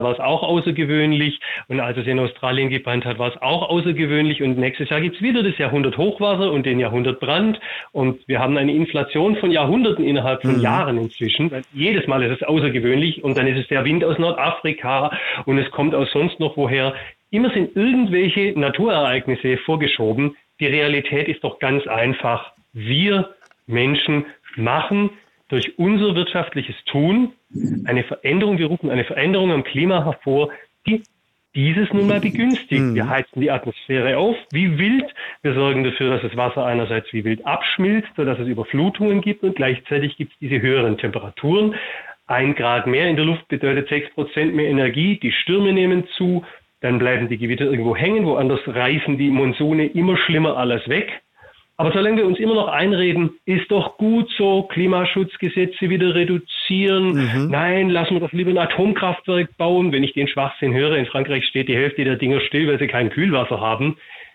war es auch außergewöhnlich. Und als es in Australien gebrannt hat, war es auch außergewöhnlich. Und nächstes Jahr gibt es wieder das Jahrhundert Hochwasser und den Jahrhundertbrand. Und wir haben eine Inflation von Jahrhunderten innerhalb von Jahren inzwischen. Jedes Mal ist es außergewöhnlich. Und dann ist es der Wind aus Nordafrika und es kommt aus sonst noch woher. Immer sind irgendwelche Naturereignisse vorgeschoben. Die Realität ist doch ganz einfach. Wir Menschen machen durch unser wirtschaftliches Tun eine Veränderung, wir rufen eine Veränderung am Klima hervor, die dieses nun mal begünstigt. Wir heizen die Atmosphäre auf, wie wild. Wir sorgen dafür, dass das Wasser einerseits wie wild abschmilzt, sodass es Überflutungen gibt und gleichzeitig gibt es diese höheren Temperaturen. 1 Grad mehr in der Luft bedeutet 6% mehr Energie, die Stürme nehmen zu, dann bleiben die Gewitter irgendwo hängen, woanders reißen die Monsone immer schlimmer alles weg. Aber solange wir uns immer noch einreden, ist doch gut so, Klimaschutzgesetze wieder reduzieren, nein, lassen wir doch lieber ein Atomkraftwerk bauen. Wenn ich den Schwachsinn höre, in Frankreich steht die Hälfte der Dinger still, weil sie kein Kühlwasser haben.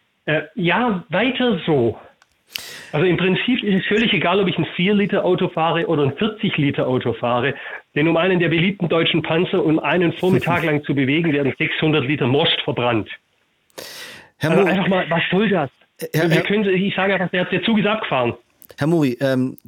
Ja, weiter so. Also im Prinzip ist es völlig egal, ob ich ein 4-Liter-Auto fahre oder ein 40-Liter-Auto fahre. Denn um einen der beliebten deutschen Panzer um einen Vormittag lang zu bewegen, werden 600 Liter Most verbrannt. Also einfach mal, was soll das? Ich sage einfach, der Zug ist abgefahren. Herr Muri,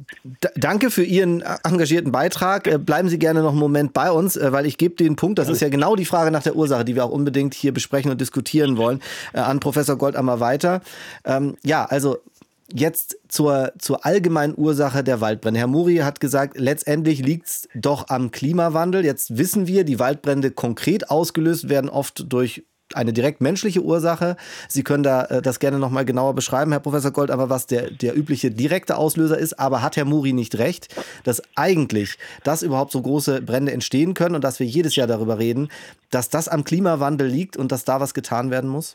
danke für Ihren engagierten Beitrag. Bleiben Sie gerne noch einen Moment bei uns, weil ich gebe den Punkt, das ist ja genau die Frage nach der Ursache, die wir auch unbedingt hier besprechen und diskutieren wollen, an Professor Goldammer weiter. Ja, also jetzt zur allgemeinen Ursache der Waldbrände. Herr Muri hat gesagt, letztendlich liegt es doch am Klimawandel. Jetzt wissen wir, die Waldbrände konkret ausgelöst werden oft durch eine direkt menschliche Ursache. Sie können da das gerne noch mal genauer beschreiben, Herr Professor Goldammer, was der übliche direkte Auslöser ist. Aber hat Herr Muri nicht recht, dass eigentlich, dass überhaupt so große Brände entstehen können und dass wir jedes Jahr darüber reden, dass das am Klimawandel liegt und dass da was getan werden muss?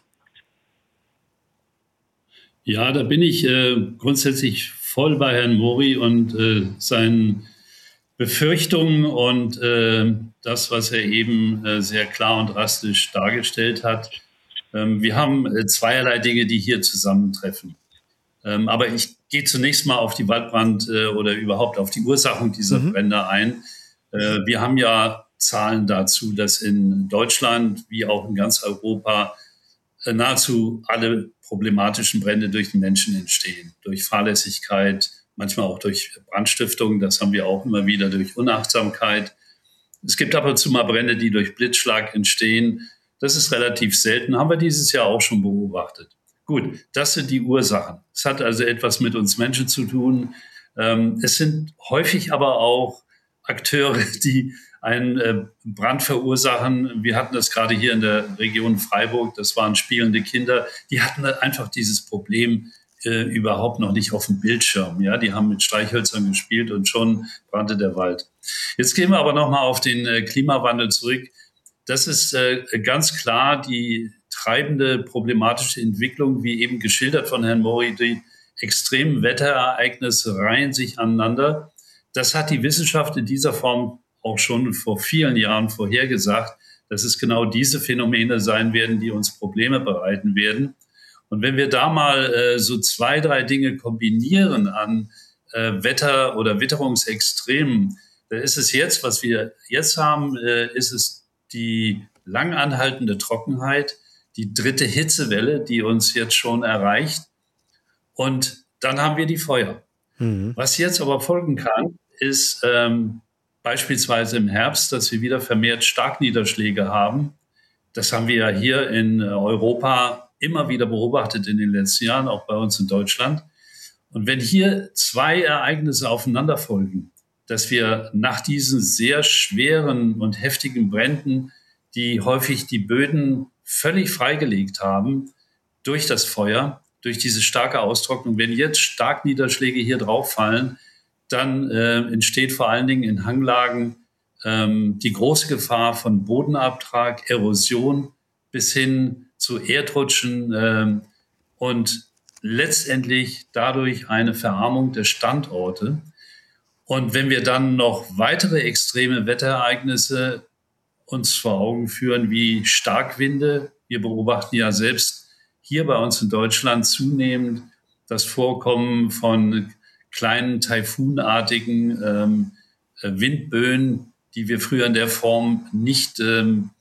Ja, da bin ich grundsätzlich voll bei Herrn Muri und seinen Befürchtungen und das, was er eben sehr klar und drastisch dargestellt hat. Wir haben zweierlei Dinge, die hier zusammentreffen. Aber ich gehe zunächst mal auf die Waldbrand oder überhaupt auf die Ursachen dieser Brände ein. Wir haben ja Zahlen dazu, dass in Deutschland wie auch in ganz Europa nahezu alle problematischen Brände durch den Menschen entstehen, durch Fahrlässigkeit, manchmal auch durch Brandstiftung, das haben wir auch immer wieder durch Unachtsamkeit. Es gibt ab und zu mal Brände, die durch Blitzschlag entstehen. Das ist relativ selten, haben wir dieses Jahr auch schon beobachtet. Gut, das sind die Ursachen. Es hat also etwas mit uns Menschen zu tun. Es sind häufig aber auch Akteure, die einen Brand verursachen. Wir hatten das gerade hier in der Region Freiburg, das waren spielende Kinder, die hatten einfach dieses Problem überhaupt noch nicht auf dem Bildschirm. Ja, die haben mit Streichhölzern gespielt und schon brannte der Wald. Jetzt gehen wir aber noch mal auf den Klimawandel zurück. Das ist ganz klar die treibende problematische Entwicklung, wie eben geschildert von Herrn Muri. Die extremen Wetterereignisse reihen sich aneinander. Das hat die Wissenschaft in dieser Form auch schon vor vielen Jahren vorhergesagt, dass es genau diese Phänomene sein werden, die uns Probleme bereiten werden. Und wenn wir da mal so 2, 3 Dinge kombinieren an Wetter- oder Witterungsextremen, dann ist es jetzt, was wir jetzt haben, ist es die lang anhaltende Trockenheit, die 3. Hitzewelle, die uns jetzt schon erreicht. Und dann haben wir die Feuer. Was jetzt aber folgen kann, ist beispielsweise im Herbst, dass wir wieder vermehrt Starkniederschläge haben. Das haben wir ja hier in Europa immer wieder beobachtet in den letzten Jahren, auch bei uns in Deutschland. Und wenn hier 2 Ereignisse aufeinander folgen, dass wir nach diesen sehr schweren und heftigen Bränden, die häufig die Böden völlig freigelegt haben durch das Feuer, durch diese starke Austrocknung, wenn jetzt Starkniederschläge hier drauf fallen, dann entsteht vor allen Dingen in Hanglagen die große Gefahr von Bodenabtrag, Erosion bis hin zu Erdrutschen und letztendlich dadurch eine Verarmung der Standorte. Und wenn wir dann noch weitere extreme Wetterereignisse uns vor Augen führen, wie Starkwinde, wir beobachten ja selbst hier bei uns in Deutschland zunehmend das Vorkommen von kleinen taifunartigen Windböen, die wir früher in der Form nicht